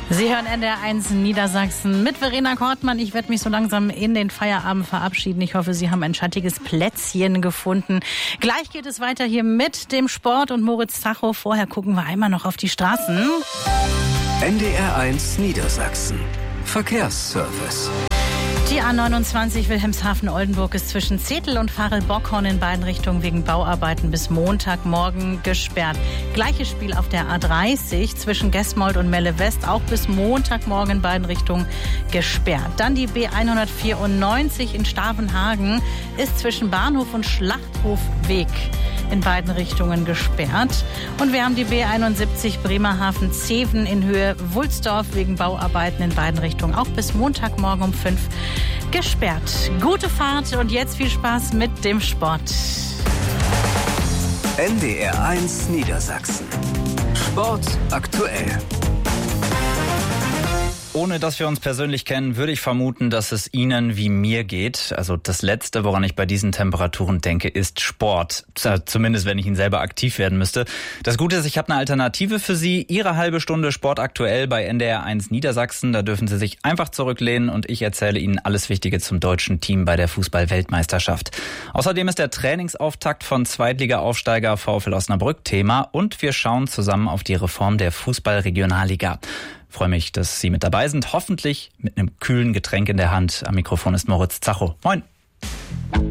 Sie hören NDR1 Niedersachsen mit Verena Kortmann. Ich werde mich so langsam in den Feierabend verabschieden. Ich hoffe, Sie haben ein schattiges Plätzchen gefunden. Gleich geht es weiter hier mit dem Sport und Moritz Zacho. Vorher gucken wir einmal noch auf die Straßen. NDR1 Niedersachsen. Verkehrsservice. Die A29 Wilhelmshaven-Oldenburg ist zwischen Zetel und Varel-Bockhorn in beiden Richtungen wegen Bauarbeiten bis Montagmorgen gesperrt. Gleiches Spiel auf der A30 zwischen Gesmold und Melle-West, auch bis Montagmorgen in beiden Richtungen gesperrt. Dann die B194 in Stavenhagen ist zwischen Bahnhof und Schlachthofweg in beiden Richtungen gesperrt. Und wir haben die B71 Bremerhaven-Zeven in Höhe Wulsdorf wegen Bauarbeiten in beiden Richtungen auch bis Montagmorgen um 5 gesperrt. Gute Fahrt und jetzt viel Spaß mit dem Sport. NDR1 Niedersachsen. Sport aktuell. Ohne dass wir uns persönlich kennen, würde ich vermuten, dass es Ihnen wie mir geht. Also das Letzte, woran ich bei diesen Temperaturen denke, ist Sport. Zumindest, wenn ich ihn selber aktiv werden müsste. Das Gute ist, ich habe eine Alternative für Sie. Ihre halbe Stunde Sport aktuell bei NDR1 Niedersachsen. Da dürfen Sie sich einfach zurücklehnen und ich erzähle Ihnen alles Wichtige zum deutschen Team bei der Fußball-Weltmeisterschaft. Außerdem ist der Trainingsauftakt von Zweitliga-Aufsteiger VfL Osnabrück Thema und wir schauen zusammen auf die Reform der Fußball-Regionalliga. Ich freue mich, dass Sie mit dabei sind, hoffentlich mit einem kühlen Getränk in der Hand. Am Mikrofon ist Moritz Zacho. Moin.